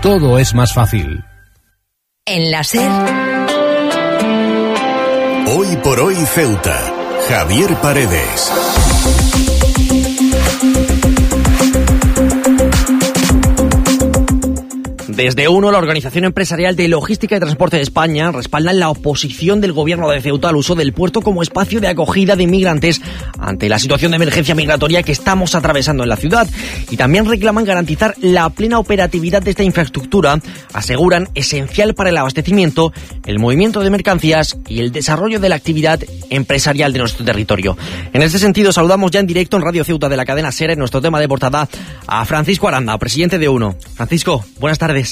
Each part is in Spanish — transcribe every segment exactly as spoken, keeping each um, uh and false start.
todo es más fácil. En la SER. Hoy por hoy Ceuta. Javier Paredes. Desde UNO, la Organización Empresarial de Logística y Transporte de España, respaldan la oposición del Gobierno de Ceuta al uso del puerto como espacio de acogida de inmigrantes ante la situación de emergencia migratoria que estamos atravesando en la ciudad. Y también reclaman garantizar la plena operatividad de esta infraestructura, aseguran esencial para el abastecimiento, el movimiento de mercancías y el desarrollo de la actividad empresarial de nuestro territorio. En este sentido, saludamos ya en directo en Radio Ceuta de la cadena SER, en nuestro tema de portada, a Francisco Aranda, presidente de UNO. Francisco, buenas tardes.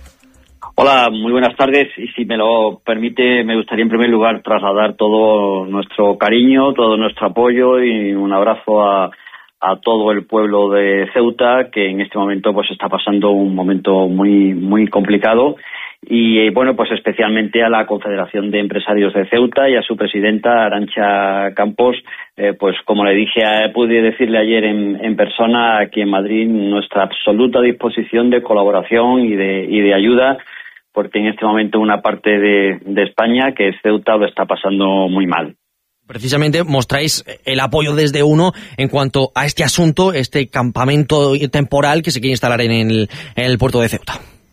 Hola, muy buenas tardes, y si me lo permite, me gustaría en primer lugar trasladar todo nuestro cariño, todo nuestro apoyo y un abrazo a, a todo el pueblo de Ceuta, que en este momento pues está pasando un momento muy muy complicado, y bueno, pues especialmente a la Confederación de Empresarios de Ceuta y a su presidenta Arantxa Campos. Eh, pues como le dije, a, pude decirle ayer en, en persona aquí en Madrid, nuestra absoluta disposición de colaboración y de, y de ayuda, porque en este momento una parte de, de España, que es Ceuta, lo está pasando muy mal. Precisamente mostráis el apoyo desde UNO en cuanto a este asunto, este campamento temporal que se quiere instalar en el, en el puerto de Ceuta.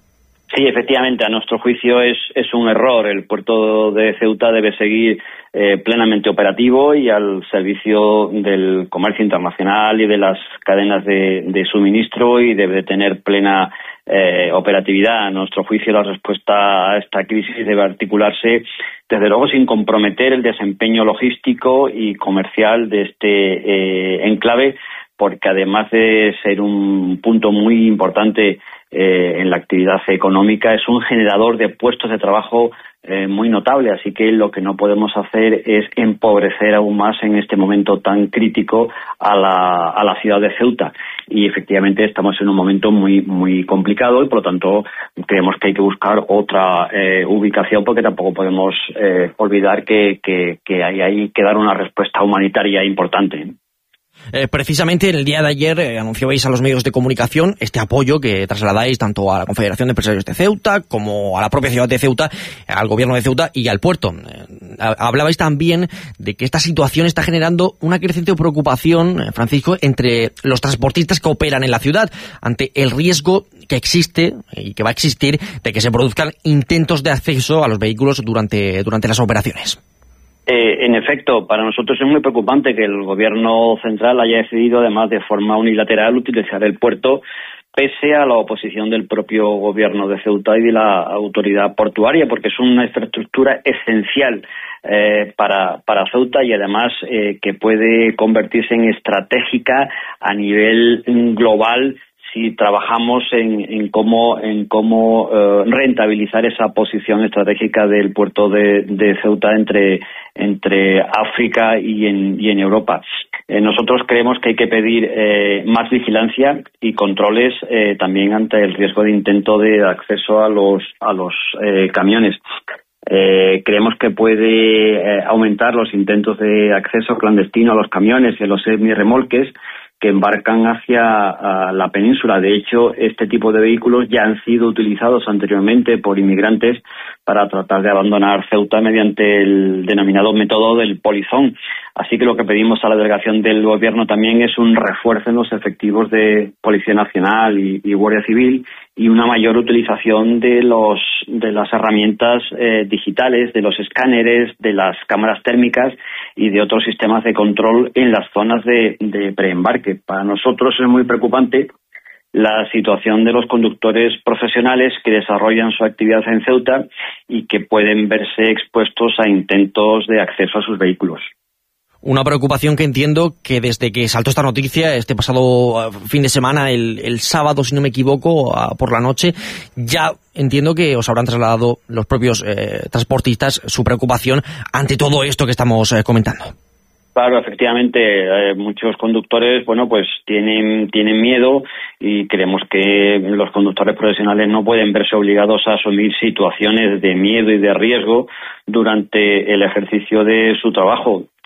Sí, efectivamente, a nuestro juicio es, es un error. El puerto de Ceuta debe seguir eh, plenamente operativo y al servicio del comercio internacional y de las cadenas de, de suministro, y debe tener plena eh, operatividad. A nuestro juicio, la respuesta a esta crisis debe articularse, desde luego, sin comprometer el desempeño logístico y comercial de este eh, enclave, porque además de ser un punto muy importante Eh, en la actividad económica, es un generador de puestos de trabajo eh, muy notable, así que lo que no podemos hacer es empobrecer aún más en este momento tan crítico a la, a la ciudad de Ceuta. Y efectivamente estamos en un momento muy muy complicado, y por lo tanto creemos que hay que buscar otra eh, ubicación, porque tampoco podemos eh, olvidar que, que, que hay, hay que dar una respuesta humanitaria importante. Eh, precisamente en el día de ayer eh, anunciabais a los medios de comunicación este apoyo que trasladáis tanto a la Confederación de Empresarios de Ceuta como a la propia ciudad de Ceuta, al gobierno de Ceuta y al puerto. Eh, hablabais también de que esta situación está generando una creciente preocupación, eh, Francisco, entre los transportistas que operan en la ciudad ante el riesgo que existe y que va a existir de que se produzcan intentos de acceso a los vehículos durante, durante las operaciones. Eh, en efecto, para nosotros es muy preocupante que el gobierno central haya decidido, además de forma unilateral, utilizar el puerto, pese a la oposición del propio gobierno de Ceuta y de la autoridad portuaria, porque es una infraestructura esencial eh, para, para Ceuta, y además eh, que puede convertirse en estratégica a nivel global si trabajamos en, en cómo, en cómo eh, rentabilizar esa posición estratégica del puerto de, de Ceuta entre, entre África y en, y en Europa. Eh, nosotros creemos que hay que pedir eh, más vigilancia y controles eh, también ante el riesgo de intento de acceso a los, a los eh, camiones. Eh, creemos que puede eh, aumentar los intentos de acceso clandestino a los camiones y a los semirremolques que embarcan hacia uh, la península. De hecho, este tipo de vehículos ya han sido utilizados anteriormente por inmigrantes para tratar de abandonar Ceuta mediante el denominado método del polizón. Así que lo que pedimos a la delegación del gobierno también es un refuerzo en los efectivos de Policía Nacional y, y Guardia Civil, y una mayor utilización de los de las herramientas eh, digitales, de los escáneres, de las cámaras térmicas y de otros sistemas de control en las zonas de, de preembarque. Para nosotros es muy preocupante la situación de los conductores profesionales que desarrollan su actividad en Ceuta y que pueden verse expuestos a intentos de acceso a sus vehículos. Una preocupación que entiendo que desde que saltó esta noticia este pasado fin de semana, el, el sábado, si no me equivoco, a, por la noche, ya entiendo que os habrán trasladado los propios eh, transportistas su preocupación ante todo esto que estamos eh, comentando. Claro, efectivamente, eh, muchos conductores, bueno, pues tienen tienen miedo, y creemos que los conductores profesionales no pueden verse obligados a asumir situaciones de miedo y de riesgo durante el ejercicio de su trabajo.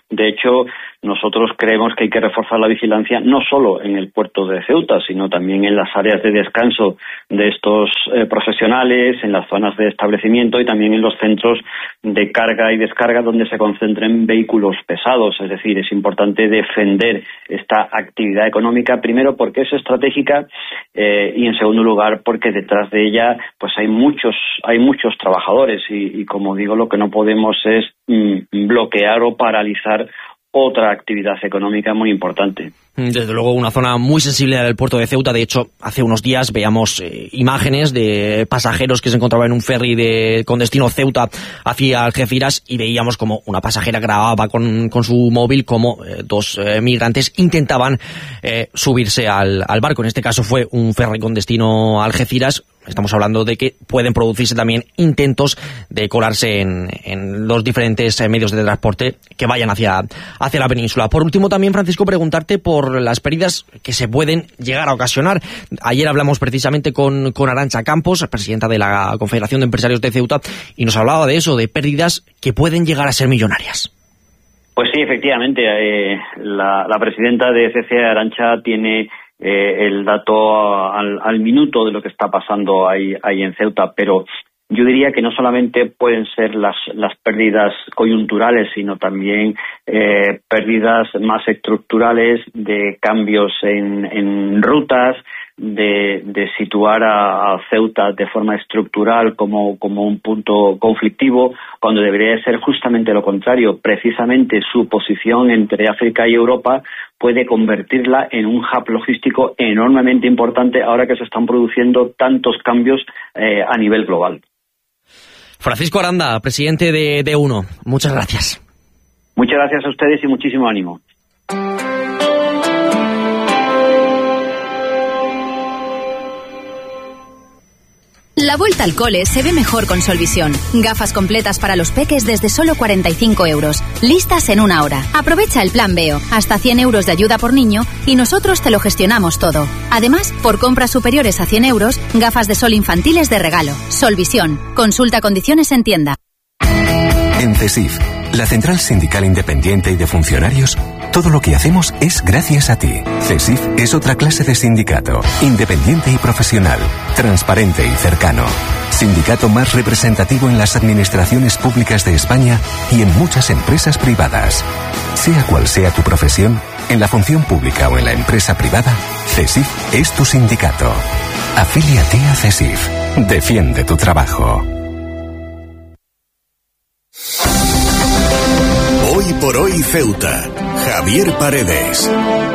De hecho, nosotros creemos que hay que reforzar la vigilancia no solo en el puerto de Ceuta, sino también en las áreas de descanso de estos eh, profesionales, en las zonas de establecimiento y también en los centros de carga y descarga donde se concentren vehículos pesados. Es decir, es importante defender esta actividad económica, primero porque es estratégica eh, y en segundo lugar porque detrás de ella pues hay muchos hay muchos trabajadores y, y como digo, lo que no podemos es mm, bloquear o paralizar otra actividad económica muy importante. Desde luego, una zona muy sensible del puerto de Ceuta. De hecho, hace unos días veíamos eh, imágenes de pasajeros que se encontraban en un ferry de, con destino Ceuta hacia Algeciras y veíamos como una pasajera grababa con, con su móvil como eh, dos eh, migrantes intentaban eh, subirse al, al barco. En este caso fue un ferry con destino Algeciras. Estamos hablando de que pueden producirse también intentos de colarse en, en los diferentes eh, medios de transporte que vayan hacia, hacia la península. Por último, también, Francisco, preguntarte por las pérdidas que se pueden llegar a ocasionar. Ayer hablamos precisamente con, con Arantxa Campos, presidenta de la Confederación de Empresarios de Ceuta, y nos hablaba de eso, de pérdidas que pueden llegar a ser millonarias. Pues sí, efectivamente, eh, la, la presidenta de C C E, Arantxa, tiene eh, el dato al, al minuto de lo que está pasando ahí, ahí en Ceuta, pero yo diría que no solamente pueden ser las, las pérdidas coyunturales, sino también eh, pérdidas más estructurales de cambios en, en rutas, de, de situar a, a Ceuta de forma estructural como, como un punto conflictivo, cuando debería ser justamente lo contrario. Precisamente su posición entre África y Europa puede convertirla en un hub logístico enormemente importante ahora que se están produciendo tantos cambios eh, a nivel global. Francisco Aranda, presidente de D uno, muchas gracias. Muchas gracias a ustedes y muchísimo ánimo. La vuelta al cole se ve mejor con Solvisión. Gafas completas para los peques desde solo cuarenta y cinco euros. Listas en una hora. Aprovecha el plan Veo. Hasta cien euros de ayuda por niño y nosotros te lo gestionamos todo. Además, por compras superiores a cien euros, gafas de sol infantiles de regalo. Solvisión. Consulta condiciones en tienda. En CESIF, la Central Sindical Independiente y de Funcionarios, todo lo que hacemos es gracias a ti. CESIF es otra clase de sindicato, independiente y profesional, transparente y cercano. Sindicato más representativo en las administraciones públicas de España y en muchas empresas privadas. Sea cual sea tu profesión, en la función pública o en la empresa privada, CESIF es tu sindicato. Afíliate a CESIF. Defiende tu trabajo. Hoy por hoy Ceuta. Javier Paredes.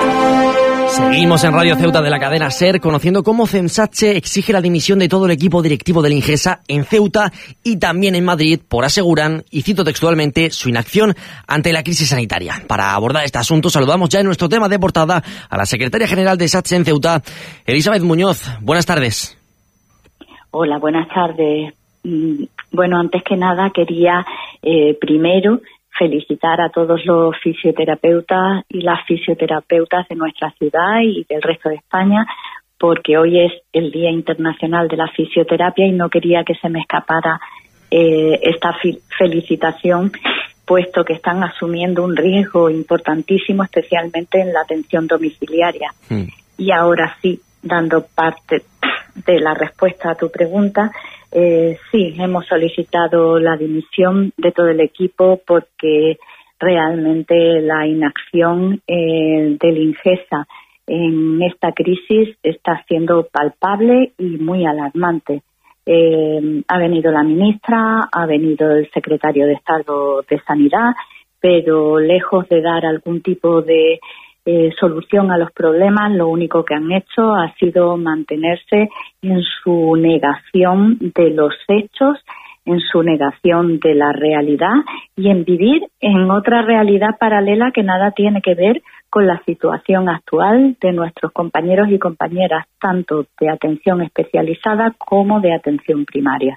Seguimos en Radio Ceuta de la cadena SER conociendo cómo Censache exige la dimisión de todo el equipo directivo del Ingesa en Ceuta y también en Madrid por, aseguran, y cito textualmente, su inacción ante la crisis sanitaria. Para abordar este asunto saludamos ya en nuestro tema de portada a la secretaria general de SACHE en Ceuta, Elizabeth Muñoz. Buenas tardes. Hola, buenas tardes. Bueno, antes que nada quería eh, primero felicitar a todos los fisioterapeutas y las fisioterapeutas de nuestra ciudad y del resto de España, porque hoy es el Día Internacional de la Fisioterapia y no quería que se me escapara eh, esta fi- felicitación, puesto que están asumiendo un riesgo importantísimo, especialmente en la atención domiciliaria. Mm. Y ahora sí, dando parte de la respuesta a tu pregunta, Eh, sí, hemos solicitado la dimisión de todo el equipo porque realmente la inacción eh, del Ingesa en esta crisis está siendo palpable y muy alarmante. Eh, ha venido la ministra, ha venido el secretario de Estado de Sanidad, pero lejos de dar algún tipo de Eh, solución a los problemas, lo único que han hecho ha sido mantenerse en su negación de los hechos, en su negación de la realidad y en vivir en otra realidad paralela que nada tiene que ver con la situación actual de nuestros compañeros y compañeras, tanto de atención especializada como de atención primaria.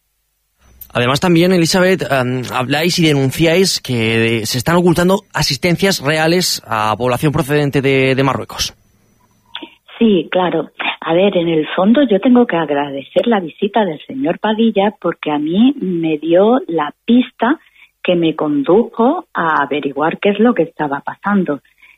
Además también, Elizabeth, um, habláis y denunciáis que se están ocultando asistencias reales a población procedente de, de Marruecos. Sí, claro. A ver, en el fondo yo tengo que agradecer la visita del señor Padilla porque a mí me dio la pista que me condujo a averiguar qué es lo que estaba pasando.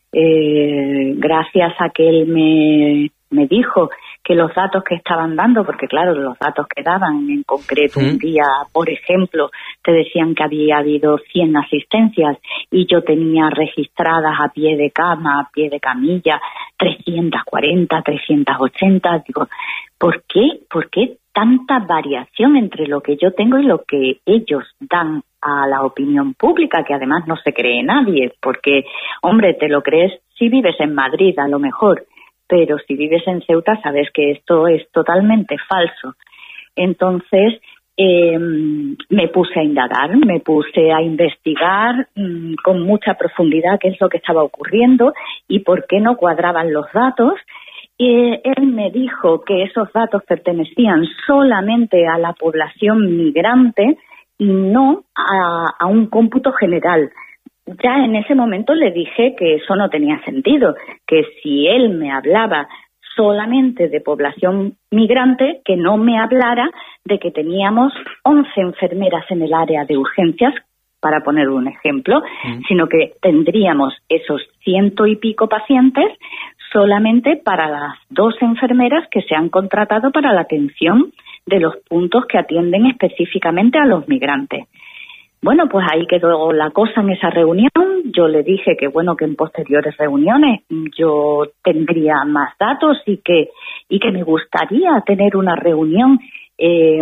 Eh, gracias a que él me, me dijo que los datos que estaban dando, porque claro, los datos que daban en concreto ¿Mm? un día, por ejemplo, te decían que había habido cien asistencias y yo tenía registradas a pie de cama, a pie de camilla, trescientas cuarenta, trescientas ochenta. Digo, ¿por qué? ¿Por qué tanta variación entre lo que yo tengo y lo que ellos dan a la opinión pública, que además no se cree nadie? Porque, hombre, te lo crees si vives en Madrid, a lo mejor, pero si vives en Ceuta sabes que esto es totalmente falso. Entonces eh, me puse a indagar, me puse a investigar mmm, con mucha profundidad qué es lo que estaba ocurriendo y por qué no cuadraban los datos. Y él me dijo que esos datos pertenecían solamente a la población migrante y no a, a un cómputo general. Ya en ese momento le dije que eso no tenía sentido, que si él me hablaba solamente de población migrante, que no me hablara de que teníamos once enfermeras en el área de urgencias, para poner un ejemplo, mm. sino que tendríamos esos ciento y pico pacientes solamente para las dos enfermeras que se han contratado para la atención de los puntos que atienden específicamente a los migrantes. Bueno, pues ahí quedó la cosa en esa reunión. Yo le dije que bueno, que en posteriores reuniones yo tendría más datos y que y que me gustaría tener una reunión eh,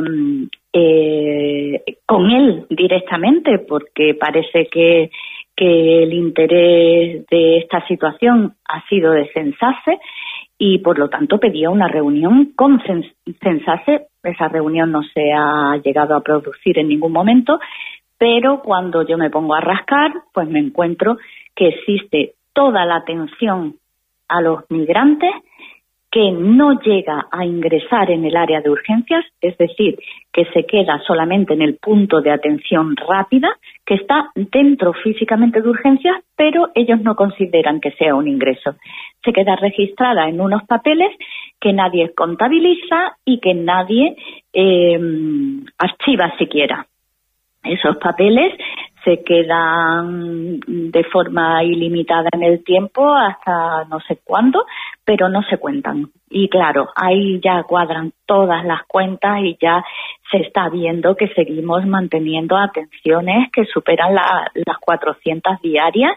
eh, con él directamente, porque parece que que el interés de esta situación ha sido de Censace y por lo tanto pedía una reunión con Censace. Esa reunión no se ha llegado a producir en ningún momento, pero cuando yo me pongo a rascar, pues me encuentro que existe toda la atención a los migrantes que no llega a ingresar en el área de urgencias, es decir, que se queda solamente en el punto de atención rápida, que está dentro físicamente de urgencias, pero ellos no consideran que sea un ingreso. Se queda registrada en unos papeles que nadie contabiliza y que nadie eh, archiva siquiera. Esos papeles se quedan de forma ilimitada en el tiempo hasta no sé cuándo, pero no se cuentan. Y claro, ahí ya cuadran todas las cuentas y ya se está viendo que seguimos manteniendo atenciones que superan la, las cuatrocientas diarias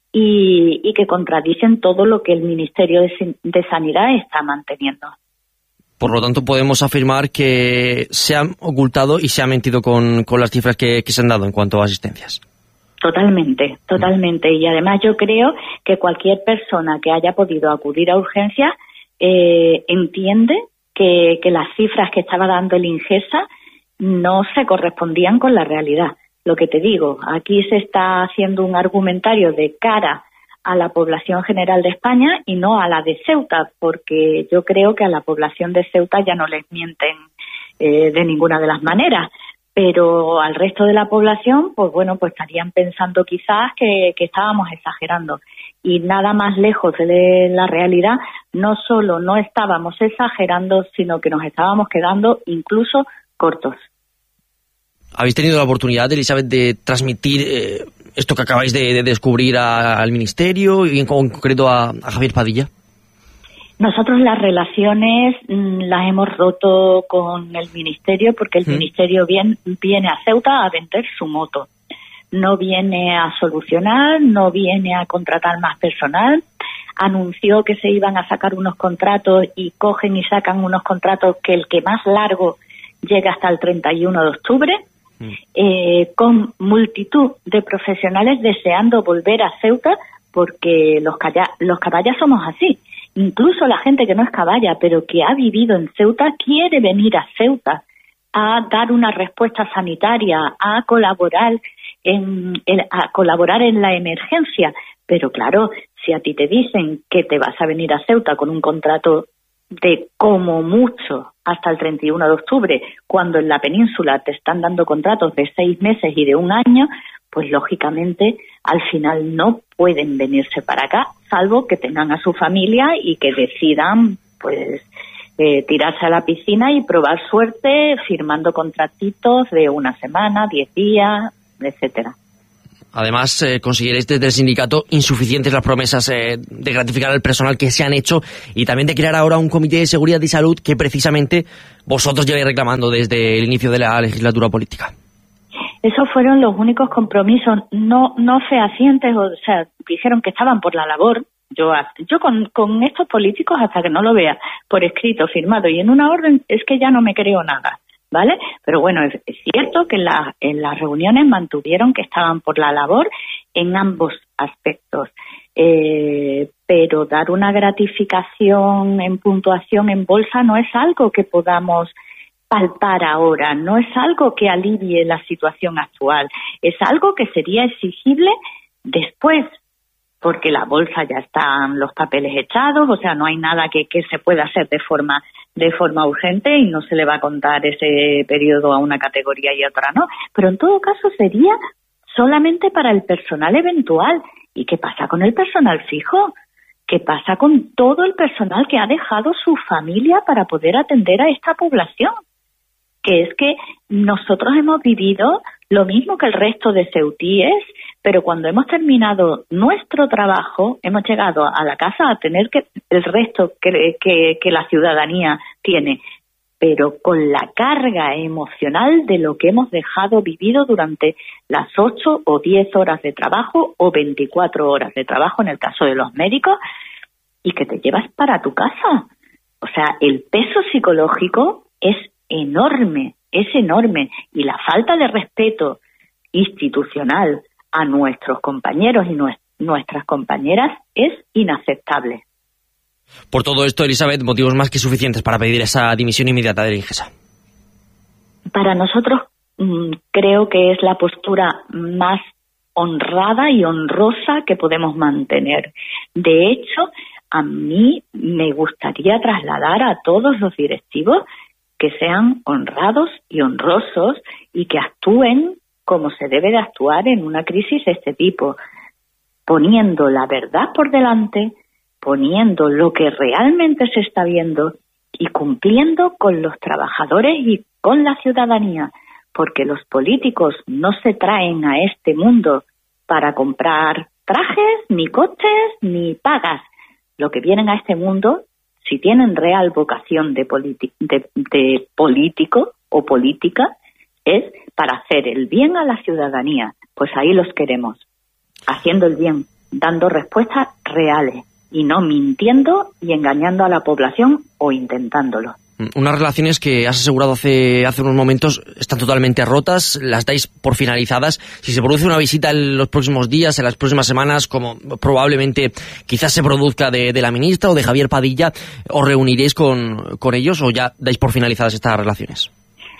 y, y que contradicen todo lo que el Ministerio de, de Sanidad está manteniendo. Por lo tanto, podemos afirmar que se ha ocultado y se ha mentido con, con las cifras que, que se han dado en cuanto a asistencias. Totalmente, totalmente. Y además yo creo que cualquier persona que haya podido acudir a urgencias eh, entiende que, que las cifras que estaba dando el INGESA no se correspondían con la realidad. Lo que te digo, aquí se está haciendo un argumentario de cara a la población general de España y no a la de Ceuta, porque yo creo que a la población de Ceuta ya no les mienten eh, de ninguna de las maneras, pero al resto de la población, pues bueno, pues estarían pensando quizás que, que estábamos exagerando. Y nada más lejos de la realidad, no solo no estábamos exagerando, sino que nos estábamos quedando incluso cortos. ¿Habéis tenido la oportunidad, Elizabeth, de transmitir eh, esto que acabáis de, de descubrir a, al Ministerio y en concreto a, a Javier Padilla? Nosotros las relaciones mmm, las hemos roto con el Ministerio porque el ¿Mm? Ministerio viene, viene a Ceuta a vender su moto. No viene a solucionar, no viene a contratar más personal. Anunció que se iban a sacar unos contratos y cogen y sacan unos contratos que el que más largo llega hasta el treinta y uno de octubre. Mm. Eh, con multitud de profesionales deseando volver a Ceuta porque los, calla, los caballas somos así. Incluso la gente que no es caballa, pero que ha vivido en Ceuta, quiere venir a Ceuta a dar una respuesta sanitaria, a colaborar en, en, a colaborar en la emergencia. Pero claro, si a ti te dicen que te vas a venir a Ceuta con un contrato de como mucho hasta el treinta y uno de octubre, cuando en la península te están dando contratos de seis meses y de un año, pues lógicamente al final no pueden venirse para acá, salvo que tengan a su familia y que decidan pues eh, tirarse a la piscina y probar suerte firmando contratitos de una semana, diez días, etcétera. Además, eh, consideréis desde el sindicato insuficientes las promesas eh, de gratificar al personal que se han hecho y también de crear ahora un comité de seguridad y salud que precisamente vosotros lleváis reclamando desde el inicio de la legislatura política. Esos fueron los únicos compromisos no no fehacientes, o sea, dijeron que estaban por la labor. Yo yo con, con estos políticos, hasta que no lo vea por escrito, firmado y en una orden, es que ya no me creo nada, ¿vale? Pero bueno, es, es cierto que en, la, en las reuniones mantuvieron que estaban por la labor en ambos aspectos. Eh, pero dar una gratificación en puntuación en bolsa no es algo que podamos palpar ahora, no es algo que alivie la situación actual, es algo que sería exigible después, porque la bolsa ya están los papeles echados, o sea, no hay nada que, que se pueda hacer de forma de forma urgente y no se le va a contar ese periodo a una categoría y a otra no, pero en todo caso sería solamente para el personal eventual. ¿Y qué pasa con el personal fijo? ¿Qué pasa con todo el personal que ha dejado su familia para poder atender a esta población? Que es que nosotros hemos vivido lo mismo que el resto de ceutíes, pero cuando hemos terminado nuestro trabajo, hemos llegado a la casa a tener que el resto que, que, que la ciudadanía tiene, pero con la carga emocional de lo que hemos dejado vivido durante las ocho o diez horas de trabajo o veinticuatro horas de trabajo en el caso de los médicos, y que te llevas para tu casa. O sea, el peso psicológico es enorme, es enorme, y la falta de respeto institucional a nuestros compañeros y nues- nuestras compañeras es inaceptable. Por todo esto, Elizabeth, motivos más que suficientes para pedir esa dimisión inmediata de Ingesa. Para nosotros mmm, creo que es la postura más honrada y honrosa que podemos mantener. De hecho, a mí me gustaría trasladar a todos los directivos que sean honrados y honrosos y que actúen como se debe de actuar en una crisis de este tipo, poniendo la verdad por delante, poniendo lo que realmente se está viendo y cumpliendo con los trabajadores y con la ciudadanía, porque los políticos no se traen a este mundo para comprar trajes, ni coches, ni pagas. Lo que vienen a este mundo, si tienen real vocación de, politi- de, de político o política, es para hacer el bien a la ciudadanía. Pues ahí los queremos, haciendo el bien, dando respuestas reales y no mintiendo y engañando a la población o intentándolo. Unas relaciones que has asegurado hace, hace unos momentos están totalmente rotas, las dais por finalizadas. Si se produce una visita en los próximos días, en las próximas semanas, como probablemente quizás se produzca de, de la ministra o de Javier Padilla, ¿os reuniréis con, con ellos o ya dais por finalizadas estas relaciones?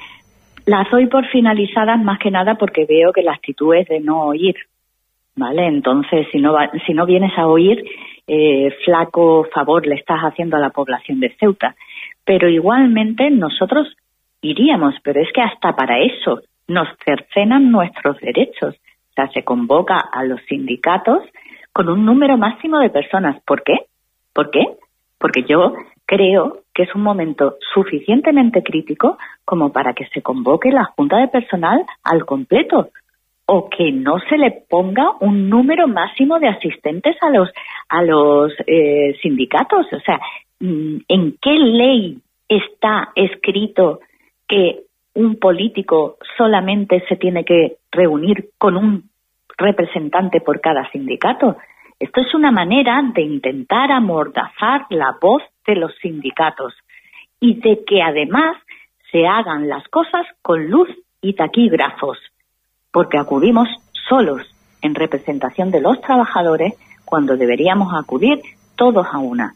Las doy por finalizadas más que nada porque veo que la actitud es de no oír, ¿vale? Entonces, si no, va, si no vienes a oír, eh, flaco favor le estás haciendo a la población de Ceuta. Pero igualmente nosotros iríamos, pero es que hasta para eso nos cercenan nuestros derechos. O sea, se convoca a los sindicatos con un número máximo de personas. ¿Por qué? ¿Por qué? Porque yo creo que es un momento suficientemente crítico como para que se convoque la Junta de Personal al completo o que no se le ponga un número máximo de asistentes a los a los eh, sindicatos. O sea, ¿en qué ley está escrito que un político solamente se tiene que reunir con un representante por cada sindicato? Esto es una manera de intentar amordazar la voz de los sindicatos y de que además se hagan las cosas con luz y taquígrafos, porque acudimos solos en representación de los trabajadores cuando deberíamos acudir todos a una.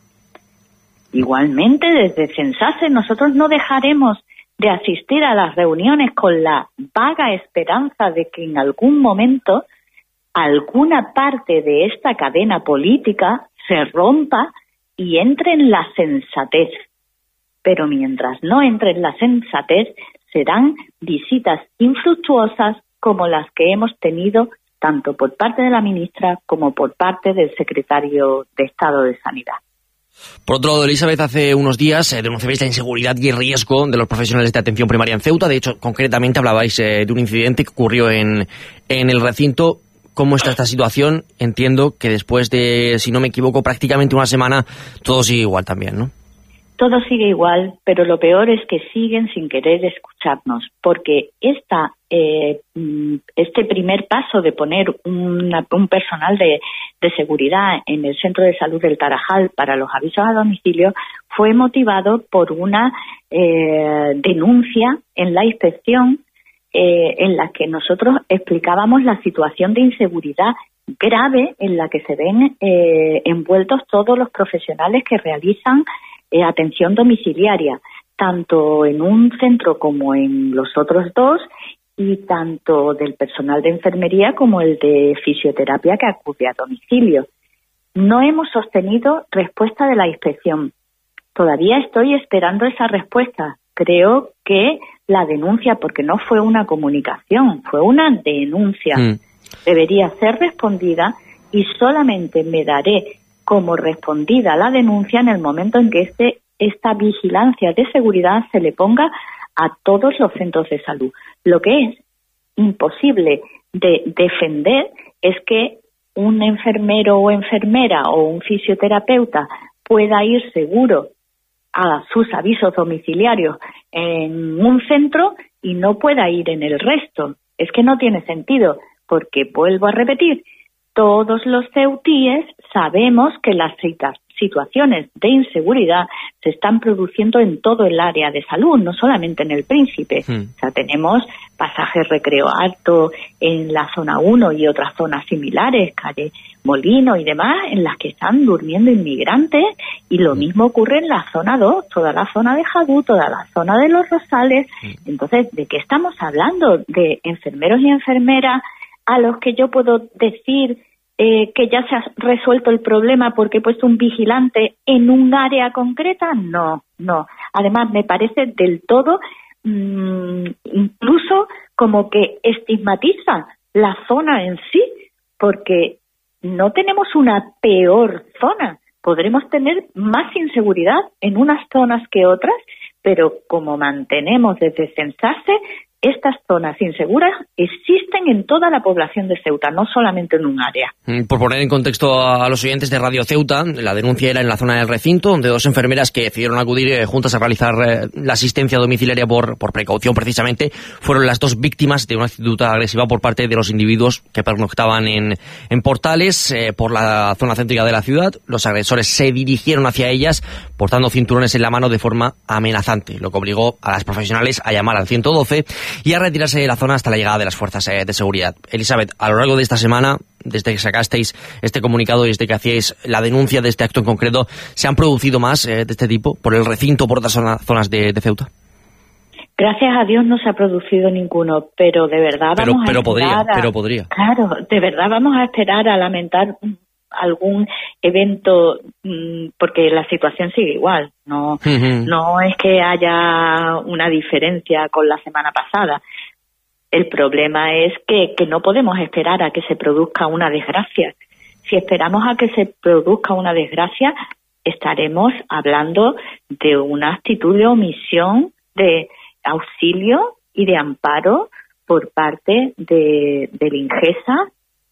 Igualmente, desde Censase nosotros no dejaremos de asistir a las reuniones con la vaga esperanza de que en algún momento alguna parte de esta cadena política se rompa y entre en la sensatez. Pero mientras no entre en la sensatez, serán visitas infructuosas como las que hemos tenido tanto por parte de la ministra como por parte del secretario de Estado de Sanidad. Por otro lado, Elizabeth, hace unos días eh, denunciabais la inseguridad y el riesgo de los profesionales de atención primaria en Ceuta. De hecho, concretamente hablabais eh, de un incidente que ocurrió en, en el recinto. ¿Cómo está esta situación? Entiendo que después de, si no me equivoco, prácticamente una semana, todo sigue igual también, ¿no? Todo sigue igual, pero lo peor es que siguen sin querer escucharnos, porque esta, eh, este primer paso de poner una, un personal de, de seguridad en el Centro de Salud del Tarajal para los avisos a domicilio fue motivado por una eh, denuncia en la inspección eh, en la que nosotros explicábamos la situación de inseguridad grave en la que se ven eh, envueltos todos los profesionales que realizan Eh, atención domiciliaria, tanto en un centro como en los otros dos, y tanto del personal de enfermería como el de fisioterapia que acude a domicilio. No hemos sostenido respuesta de la inspección. Todavía estoy esperando esa respuesta. Creo que la denuncia, porque no fue una comunicación, fue una denuncia, mm. debería ser respondida, y solamente me daré como respondida la denuncia en el momento en que este, esta vigilancia de seguridad se le ponga a todos los centros de salud. Lo que es imposible de defender es que un enfermero o enfermera o un fisioterapeuta pueda ir seguro a sus avisos domiciliarios en un centro y no pueda ir en el resto. Es que no tiene sentido, porque, vuelvo a repetir, todos los ceutíes sabemos que las situaciones de inseguridad se están produciendo en todo el área de salud, no solamente en el Príncipe. Mm. O sea, tenemos pasajes Recreo Alto en la zona uno y otras zonas similares, calle Molino y demás, en las que están durmiendo inmigrantes, y lo mismo ocurre en la zona dos, toda la zona de Jadú, toda la zona de Los Rosales. Mm. Entonces, ¿de qué estamos hablando? ¿De enfermeros y enfermeras a los que yo puedo decir eh, que ya se ha resuelto el problema porque he puesto un vigilante en un área concreta? No, no. Además, me parece del todo, mmm, incluso como que estigmatiza la zona en sí, porque no tenemos una peor zona. Podremos tener más inseguridad en unas zonas que otras, pero como mantenemos desde Censarse, estas zonas inseguras existen en toda la población de Ceuta, no solamente en un área. Por poner en contexto a los oyentes de Radio Ceuta, la denuncia era en la zona del recinto, donde dos enfermeras que decidieron acudir eh, juntas a realizar eh, la asistencia domiciliaria por, por precaución precisamente, fueron las dos víctimas de una actitud agresiva por parte de los individuos que pernoctaban en, en Portales, eh, por la zona céntrica de la ciudad. Los agresores se dirigieron hacia ellas, portando cinturones en la mano de forma amenazante, lo que obligó a las profesionales a llamar al ciento doce y a retirarse de la zona hasta la llegada de las fuerzas eh, de seguridad. Elizabeth, a lo largo de esta semana, desde que sacasteis este comunicado y desde que hacíais la denuncia de este acto en concreto, ¿se han producido más eh, de este tipo por el recinto, por otras zona, zonas de, de Ceuta? Gracias a Dios no se ha producido ninguno, pero de verdad pero, vamos pero a podría, a, pero podría. Claro, de verdad vamos a esperar a lamentar algún evento, porque la situación sigue igual. No, uh-huh. no es que haya una diferencia con la semana pasada. El problema es que, que no podemos esperar a que se produzca una desgracia. Si esperamos a que se produzca una desgracia, estaremos hablando de una actitud de omisión, de auxilio y de amparo por parte de, del INGESA,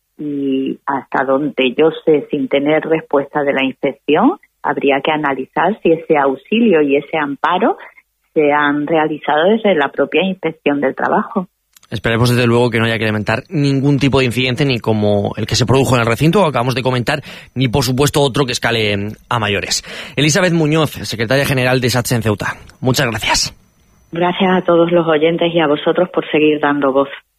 y hasta donde yo sé, sin tener respuesta de la inspección, habría que analizar si ese auxilio y ese amparo se han realizado desde la propia Inspección del Trabajo. Esperemos desde luego que no haya que lamentar ningún tipo de incidente, ni como el que se produjo en el recinto, acabamos de comentar, ni por supuesto otro que escale a mayores. Elizabeth Muñoz, secretaria general de SATSE en Ceuta. Muchas gracias. Gracias a todos los oyentes y a vosotros por seguir dando voz.